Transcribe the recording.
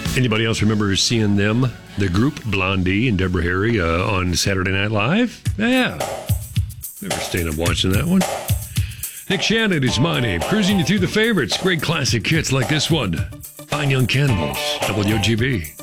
Anybody else remember seeing them, the group Blondie and Deborah Harry, on Saturday Night Live? Yeah. Never staying up watching that one. Nick Shannon is my name. Cruising you through the favorites. Great classic hits like this one. Fine Young Cannibals, WGB.